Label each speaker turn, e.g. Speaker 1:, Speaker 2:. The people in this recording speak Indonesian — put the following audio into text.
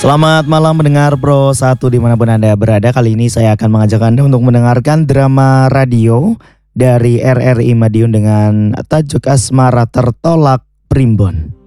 Speaker 1: Selamat malam mendengar Pro 1 dimanapun Anda berada. Kali ini saya akan mengajak Anda untuk mendengarkan drama radio dari RRI Madiun dengan tajuk Asmara Tertolak Primbon.